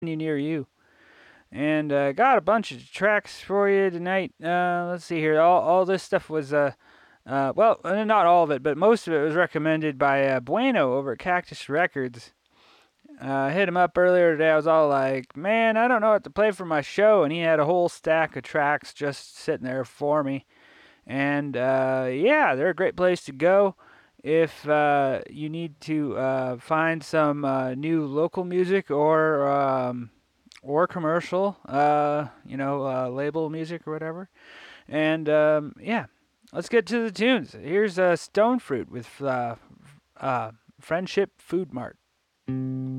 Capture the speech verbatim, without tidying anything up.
near you. And uh, got a bunch of tracks for you tonight. Uh, let's see here. All, all this stuff was, uh, uh, well, uh, not all of it, but most of it was recommended by uh, Bueno over at Cactus Records. Uh, I hit him up earlier today. I was all like, man, I don't know what to play for my show. And he had a whole stack of tracks just sitting there for me. And uh, yeah, they're a great place to go if uh, you need to uh, find some uh, new local music or um, or commercial, uh, you know, uh, label music or whatever. And um, yeah, let's get to the tunes. Here's uh, Stone Fruit with uh, uh, Friendship Food Mart.